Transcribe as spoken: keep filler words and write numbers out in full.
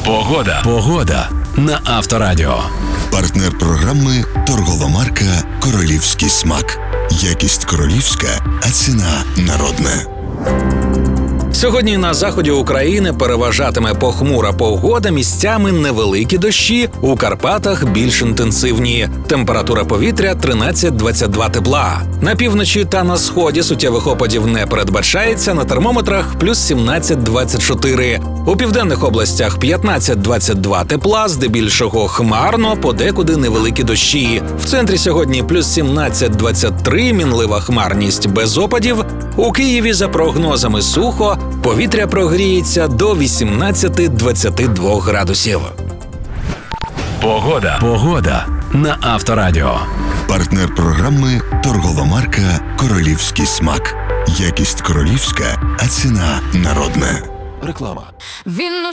Погода. Погода на Авторадіо. Партнер програми торгова марка «Королівський смак». Якість королівська, а ціна народна. Сьогодні на заході України переважатиме похмура погода, місцями невеликі дощі, у Карпатах більш інтенсивні. Температура повітря тринадцять-двадцять два тепла. На півночі та на сході суттєвих опадів не передбачається, на термометрах плюс сімнадцять-двадцять чотири. У південних областях п'ятнадцять-двадцять два тепла, здебільшого хмарно, подекуди невеликі дощі. В центрі сьогодні плюс сімнадцять-двадцять три, мінлива хмарність без опадів. У Києві за прогнозами сухо, повітря прогріється до вісімнадцять-двадцять два градусів. Погода. Погода на Авторадіо. Партнер програми торгова марка «Королівський смак». Якість королівська, а ціна народна. Реклама. Він